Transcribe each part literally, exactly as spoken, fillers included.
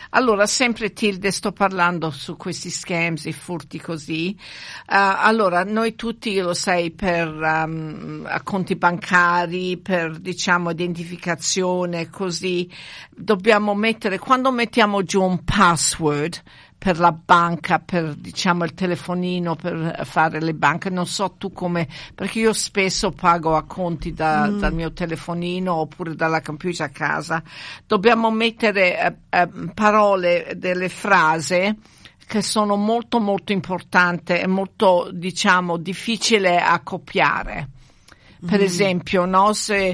Allora, sempre Tilde, sto parlando su questi scams e furti così. Uh, allora, noi tutti, lo sai, per um, conti bancari, per, diciamo, identificazione, così, dobbiamo mettere, quando mettiamo giù un password per la banca, per, diciamo, il telefonino, per fare le banche, non so tu come, perché io spesso pago a conti da, mm. dal mio telefonino oppure dalla computer a casa, dobbiamo mettere eh, eh, parole, delle frasi che sono molto molto importanti e molto, diciamo, difficile a copiare. Per mm. esempio, no, se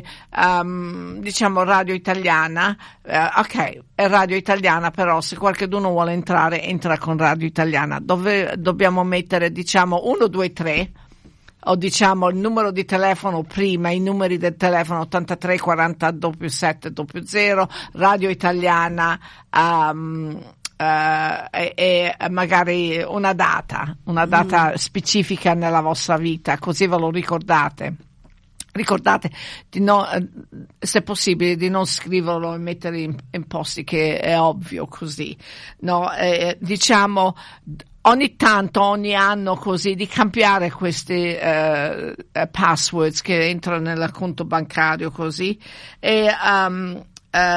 um, diciamo Radio Italiana, uh, ok, è Radio Italiana, però se qualcuno vuole entrare, entra con Radio Italiana. Dove dobbiamo mettere, diciamo, uno, due, tre, o diciamo il numero di telefono prima, i numeri del telefono ottantatré quaranta sette zero zero, Radio Italiana, um, Uh, e, e magari una data, una data mm. specifica nella vostra vita, così ve lo ricordate. Ricordate di no, se possibile, di non scriverlo e mettere in, in posti che è ovvio così, no? Eh, diciamo ogni tanto, ogni anno così, di cambiare questi uh, passwords che entrano nel conto bancario così, e um, uh,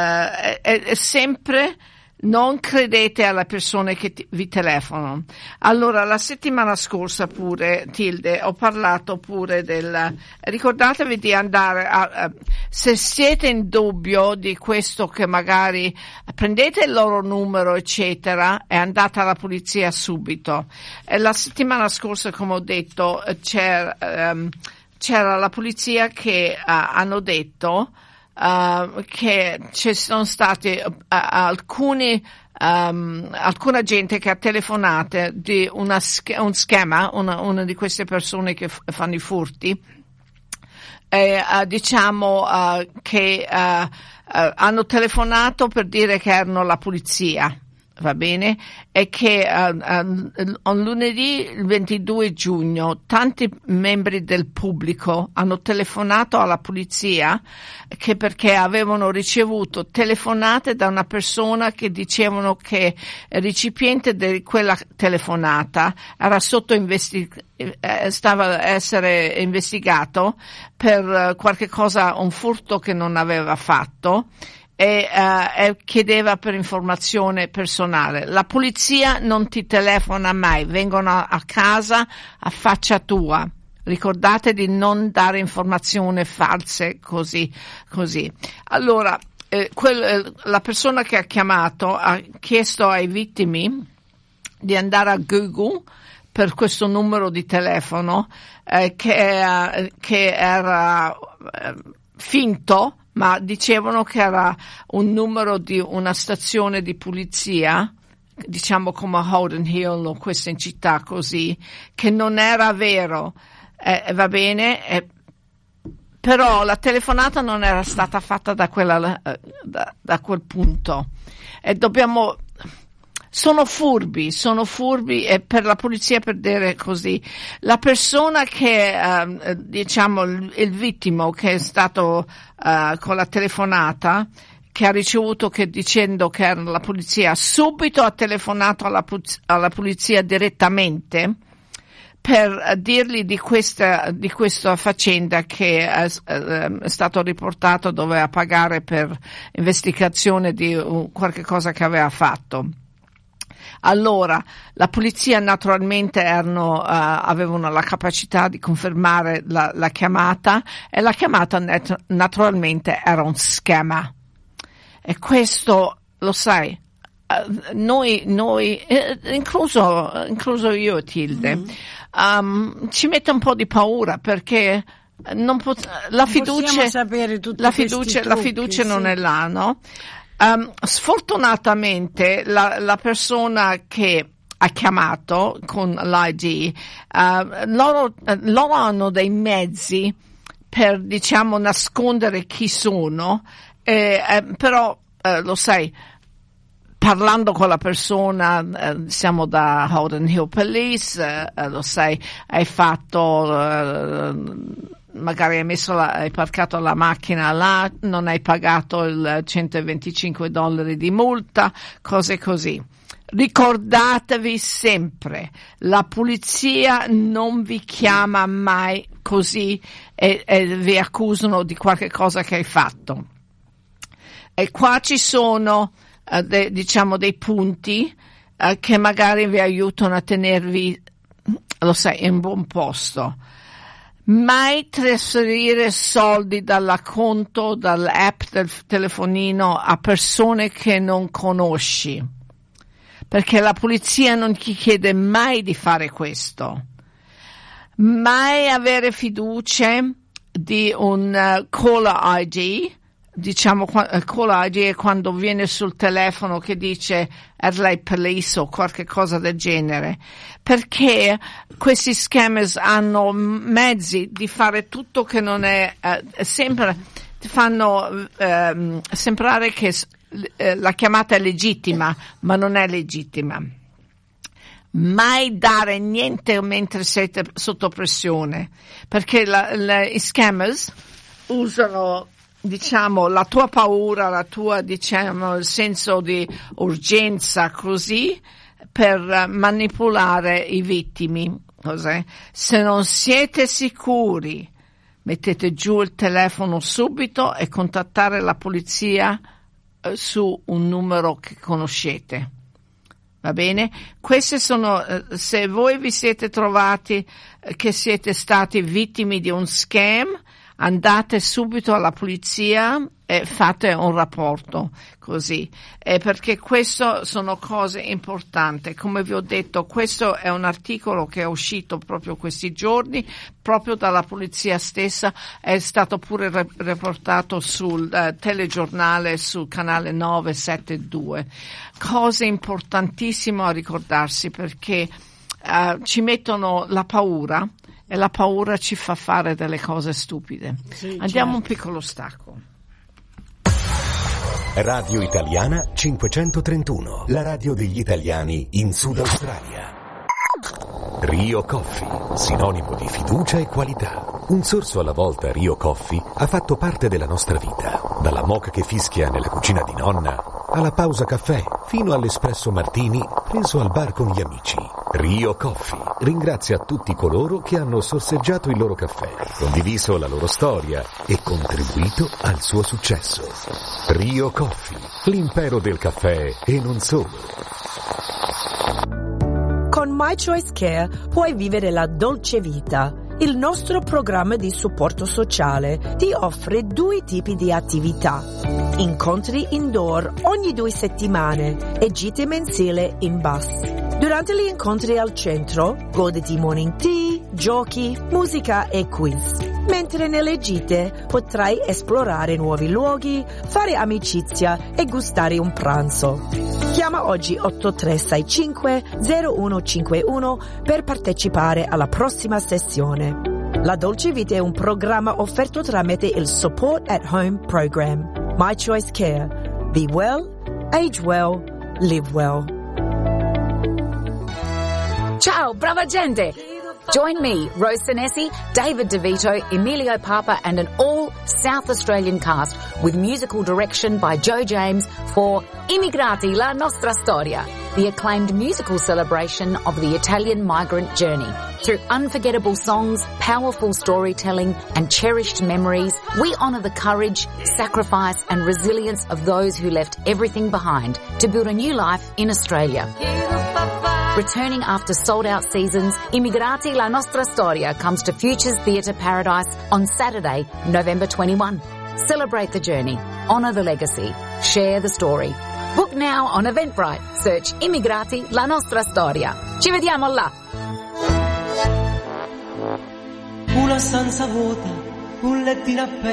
è, è sempre. Non credete alle persone che ti, vi telefonano. Allora, la settimana scorsa pure, Tilde, ho parlato pure del, ricordatevi di andare a, a se siete in dubbio di questo, che magari prendete il loro numero, eccetera, e andate alla polizia subito. E la settimana scorsa, come ho detto, c'era, um, c'era la polizia che uh, hanno detto Uh, che ci sono stati uh, alcuni um, alcuna gente che ha telefonato di una sch- un schema, una, una di queste persone che f- fanno i furti, e uh, diciamo uh, che uh, uh, hanno telefonato per dire che erano la polizia, va bene, e che uh, uh, lunedì il ventidue giugno tanti membri del pubblico hanno telefonato alla polizia, che perché avevano ricevuto telefonate da una persona che dicevano che il recipiente di quella telefonata era sotto investigazione, stava a essere investigato per qualche cosa, un furto che non aveva fatto, e, uh, e chiedeva per informazione personale. La polizia non ti telefona mai, vengono a, a casa a faccia tua. Ricordate di non dare informazioni false così, così. Allora, eh, quel, la persona che ha chiamato ha chiesto ai vittimi di andare a Google per questo numero di telefono eh, che, eh, che era eh, finto, ma dicevano che era un numero di una stazione di polizia, diciamo come Holden Hill o questa in città così, che non era vero, eh, va bene, eh, però la telefonata non era stata fatta da quella, da, da quel punto, e dobbiamo, sono furbi, sono furbi, e per la polizia, per dire così, la persona che, eh, diciamo, il, il vittimo che è stato eh, con la telefonata, che ha ricevuto, che dicendo che era la polizia, subito ha telefonato alla, alla polizia direttamente per dirgli di questa, di questa faccenda che è, è stato riportato, doveva pagare per investigazione di uh, qualche cosa che aveva fatto. Allora, la polizia naturalmente erano, uh, avevano la capacità di confermare la, la chiamata, e la chiamata net, naturalmente era un schema. E questo, lo sai, uh, noi, noi eh, incluso, incluso io, Tilde, mm-hmm. um, ci mette un po' di paura, perché non pot- la fiducia, sapere tutti la fiducia, trucchi, la fiducia sì. non è là, no? Um, sfortunatamente la, la persona che ha chiamato con l'I D, uh, loro, uh, loro hanno dei mezzi per, diciamo, nascondere chi sono, eh, eh, però eh, lo sai, parlando con la persona, eh, siamo da Holden Hill Police, eh, lo sai, hai fatto, eh, magari hai messo la, hai parcato la macchina là, non hai pagato il centoventicinque dollari di multa, cose così. Ricordatevi sempre, la polizia non vi chiama mai così e, e vi accusano di qualche cosa che hai fatto. E qua ci sono uh, de, diciamo dei punti uh, che magari vi aiutano a tenervi, lo sai, in buon posto. Mai trasferire soldi dalla conto, dall'app del telefonino a persone che non conosci, perché la polizia non ti chiede mai di fare questo. Mai avere fiducia di un uh, caller I D. Diciamo, caller I D è quando viene sul telefono che dice Adelaide Police o qualche cosa del genere, perché questi scammers hanno mezzi di fare tutto che non è, eh, sempre fanno eh, sembrare che eh, la chiamata è legittima, ma non è legittima. Mai dare niente mentre siete sotto pressione, perché la, la, i scammers usano, diciamo, la tua paura, la tua, diciamo, il senso di urgenza così per manipolare i vittimi. Cos'è? Se non siete sicuri, mettete giù il telefono subito e contattare la polizia eh, su un numero che conoscete. Va bene? Queste sono, eh, se voi vi siete trovati eh, che siete stati vittime di un scam, andate subito alla polizia e fate un rapporto, così, eh, perché questo sono cose importanti. Come vi ho detto, questo è un articolo che è uscito proprio questi giorni, proprio dalla polizia stessa, è stato pure re- riportato sul uh, telegiornale, sul canale nove sette due. Cose importantissime a ricordarsi, perché uh, ci mettono la paura, e la paura ci fa fare delle cose stupide. Sì, andiamo certo. Un piccolo stacco. Radio Italiana cinquecentotrentuno, la radio degli italiani in Sud Australia. Rio Coffee, sinonimo di fiducia e qualità. Un sorso alla volta Rio Coffee ha fatto parte della nostra vita. Dalla moka che fischia nella cucina di nonna, alla pausa caffè, fino all'espresso martini preso al bar con gli amici. Rio Coffee ringrazia tutti coloro che hanno sorseggiato il loro caffè, condiviso la loro storia e contribuito al suo successo. Rio Coffee, l'impero del caffè e non solo. Con My Choice Care puoi vivere la dolce vita. Il nostro programma di supporto sociale ti offre due tipi di attività. Incontri indoor ogni due settimane e gite mensili in bus. Durante gli incontri al centro, goditi morning tea, giochi, musica e quiz. Mentre nelle gite potrai esplorare nuovi luoghi, fare amicizia e gustare un pranzo. Chiama oggi otto tre sei cinque zero uno cinque uno per partecipare alla prossima sessione. La Dolce Vita è un programma offerto tramite il Support at Home Program. My Choice Care. Be well, age well, live well. Ciao, brava gente! Join me, Rose Senesi, David DeVito, Emilio Papa and an all South Australian cast with musical direction by Joe James for Immigrati, la nostra storia, the acclaimed musical celebration of the Italian migrant journey. Through unforgettable songs, powerful storytelling and cherished memories, we honour the courage, sacrifice and resilience of those who left everything behind to build a new life in Australia. Returning after sold-out seasons, Immigrati la nostra storia comes to Futures Theatre Paradise on Saturday, November twenty-first. Celebrate the journey, honour the legacy, share the story. Book now on Eventbrite. Search Immigrati la nostra storia. Ci vediamo là! Una stanza vuota, un lettino a